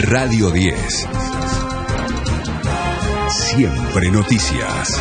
Radio 10. Siempre noticias.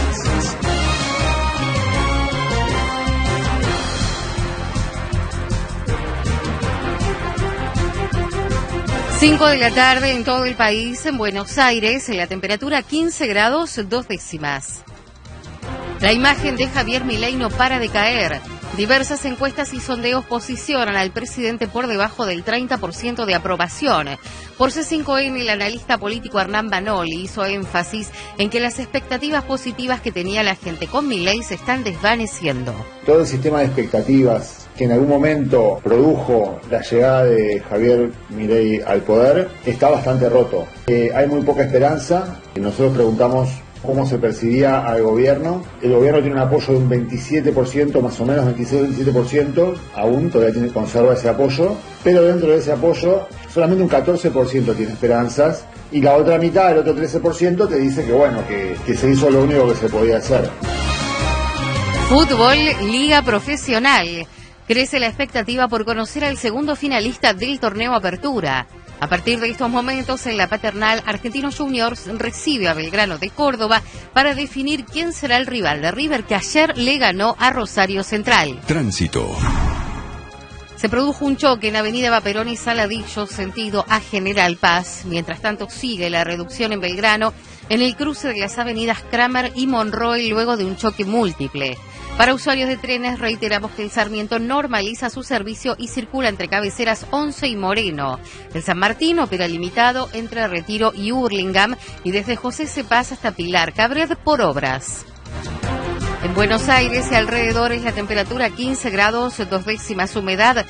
Cinco de la tarde en todo el país. En Buenos Aires, la temperatura 15 grados 2 décimas. La imagen de Javier Milei no para de caer. Diversas encuestas y sondeos posicionan al presidente por debajo del 30% de aprobación. Por C5N, el analista político Hernán Banoli hizo énfasis en que las expectativas positivas que tenía la gente con Milei se están desvaneciendo. Todo el sistema de expectativas que en algún momento produjo la llegada de Javier Milei al poder está bastante roto. Hay muy poca esperanza. Nosotros preguntamos cómo se percibía al gobierno. El gobierno tiene un apoyo de un 27%, más o menos 26-27%, aún todavía conserva ese apoyo, pero dentro de ese apoyo solamente un 14% tiene esperanzas, y la otra mitad, el otro 13%, te dice que bueno, que se hizo lo único que se podía hacer. Fútbol, Liga Profesional. Crece la expectativa por conocer al segundo finalista del torneo Apertura. A partir de estos momentos, en la Paternal, Argentinos Juniors recibe a Belgrano de Córdoba para definir quién será el rival de River, que ayer le ganó a Rosario Central. Tránsito. Se produjo un choque en Avenida Vaperón y Saladillo, sentido a General Paz. Mientras tanto, sigue la reducción en Belgrano en el cruce de las avenidas Kramer y Monroy luego de un choque múltiple. Para usuarios de trenes, reiteramos que el Sarmiento normaliza su servicio y circula entre Cabeceras 11 y Moreno. El San Martín opera limitado entre Retiro y Hurlingham y desde José Cepaz hasta Pilar Cabred por obras. En Buenos Aires y alrededores la temperatura 15 grados 2 décimas, humedad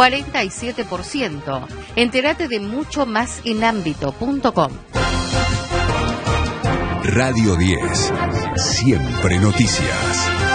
47%. Entérate de mucho más en ámbito.com. Radio 10. Siempre noticias.